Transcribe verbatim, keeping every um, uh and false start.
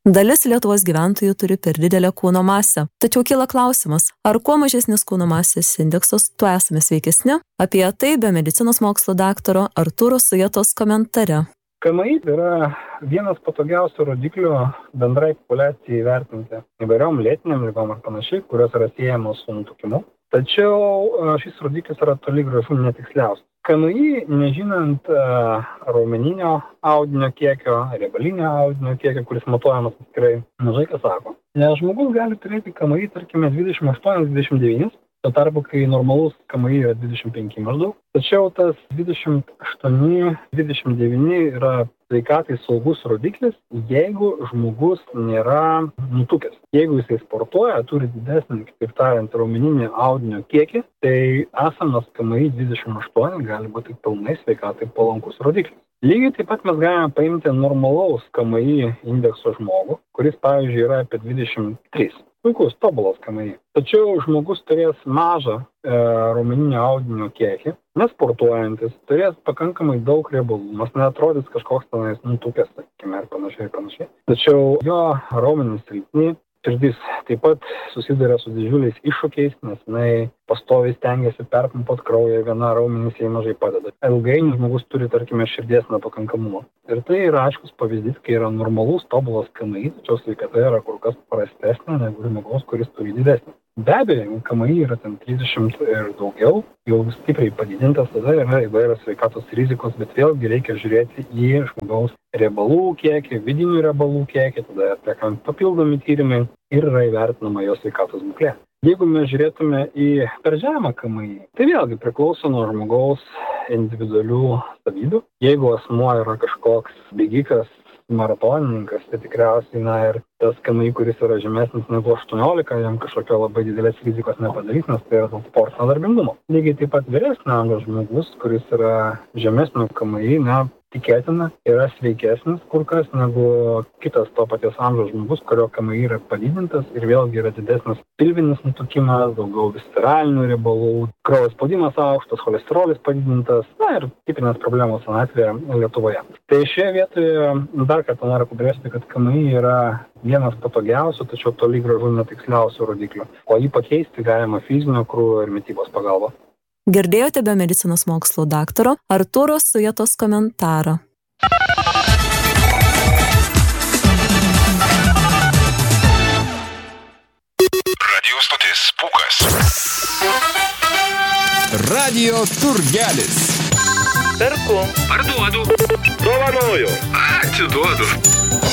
Dalis Lietuvos gyventojų turi per didelę kūno masę. Tačiau kyla klausimas, ar kuo mažesnis kūno masės indeksas, tuo esame sveikesni? Apie tai be medicinos mokslo daktaro Artūro Sujetos komentare. K M I yra vienas patogiausių rodiklių bendrai populiacijai įvertinti įvairiom lėtiniam ligom ar panašiai, kurios yra siejamos su nutukimu. Tačiau šis rodiklis yra toli gražu netiksliausias. K M I, nežinant uh, raumeninio audinio kiekio, riebalinio audinio kiekio, kuris matuojamas atskirai, mažai ką sako. Nes žmogus gali turėti K M I, tarkime, dvidešimt aštuoni dvidešimt devyni, tuo tarpu, kai normalus K M I yra dvidešimt penki maždaug. Tačiau tas dvidešimt aštuoni dvidešimt devyni yra sveikatai saugus rodiklis, jeigu žmogus nėra nutukęs. Jeigu jisai sportuoja, turi didesnį, kaip tariant, raumeninį audinio kiekį, tai esamas K M I dvidešimt aštuoni gali būti pilnai sveikatai palankus rodiklis. Lygiai taip pat mes galime paimti normalaus K M I indekso žmogų, kuris, pavyzdžiui, yra apie dvidešimt trys. Puikus, tobulas K M I. Tačiau žmogus turės mažą e, raumeninio audinio kiekį, nesportuojantis, turės pakankamai daug riebalų, nors neatrodys kažkoks tenais nutukęs, sakykime, ir panašiai, ir panašiai. Tačiau jo raumenys silpni, širdis taip pat susiduria su didžiuliais iššūkiais, nes jinai pastoviai stengiasi perpumpuoti kraują, viena raumenys jai mažai padeda. Ilgainiui žmogus turi, tarkime, širdies nepakankamumą. Ir tai yra aiškus pavyzdys, kai yra normalus, tobulas K M I, tačiau sveikata yra kur kas prastesnė negu žmogaus, kuris turi didesnį. Be abejo, K M I yra ten trisdešimt ir daugiau, jau stipriai padidintas, tada yra įvairios sveikatos rizikos, bet vėlgi reikia žiūrėti į žmogaus riebalų kiekį, vidinių riebalų kiekį, tada atliekami papildomi tyrimai ir yra įvertinama jo sveikatos būklė. Jeigu mes žiūrėtume į per žemą K M I, tai vėlgi priklauso nuo žmogaus individualių savybių. Jeigu asmuo yra kažkoks bėgikas, maratonininkas, tai tikriausiai, na, ir tas K M I, kuris yra žemesnis negu aštuoniolika, jam kažkokio labai didelės rizikos nepadarys, nes tai yra dėl sportinio darbingumo. Lygiai taip pat vyresnio amžiaus žmogus, kuris yra žemesnio K M I, na, tikėtina, yra sveikesnis kur kas negu kitas to paties amžiaus žmogus, kurio K M I yra padidintas ir vėlgi yra didesnis pilvinis nutukimas, daugiau visceralinių riebalų, kraujo spaudimas aukštas, cholesterolis padidintas, na ir tipinės problemos senatvėje Lietuvoje. Tai šioje vietoje dar kartą noriu pabrėžti, kad K M I yra vienas patogiausių, tačiau toli gražu netiksliausių rodiklių, o jį pakeisti galima fizinio krūvio ir mitybos pagalba. Girdėjote be medicinos mokslo daktaro Artūro Sujetos komentarą. Radio stotis Pūkas. Radio turgelis. Perku. Parduodu. Dovanoju. Atiduodu.